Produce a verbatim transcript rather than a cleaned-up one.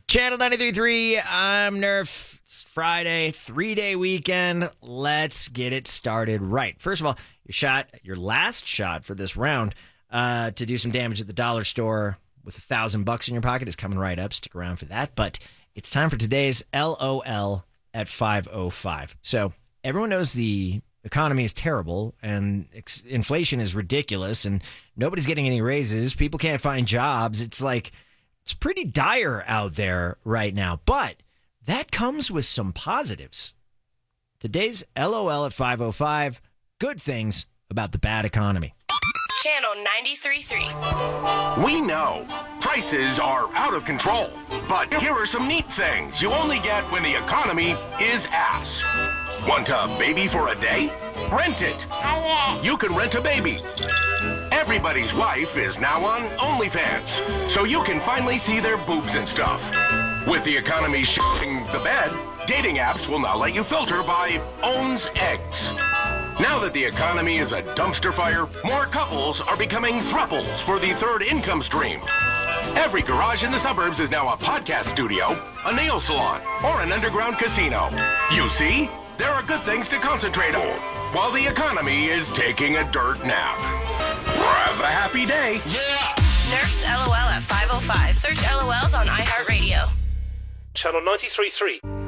Channel ninety-three point three, I'm Nerf. It's Friday, three-day weekend. Let's get it started right. First of all, your shot, your last shot for this round uh, to do some damage at the dollar store with a thousand bucks in your pocket is coming right up. Stick around for that. But it's time for today's L O L at five oh five. So everyone knows the economy is terrible and ex- inflation is ridiculous and nobody's getting any raises. People can't find jobs. It's like, it's pretty dire out there right now. But that comes with some positives. Today's L O L at five oh five, good things about the bad economy. Channel ninety-three point three. We know prices are out of control, but here are some neat things you only get when the economy is ass. Want a baby for a day? Rent it. You can rent a baby. Everybody's wife is now on OnlyFans, so you can finally see their boobs and stuff. With the economy shitting the bed, dating apps will now let you filter by owns eggs. Now that the economy is a dumpster fire, more couples are becoming thruples for the third income stream. Every garage in the suburbs is now a podcast studio, a nail salon, or an underground casino. You see, there are good things to concentrate on, while the economy is taking a dirt nap. Have a happy day. Yeah! Nerf's L O L at five oh five. Search L O Ls on iHeartRadio. Channel ninety-three point three.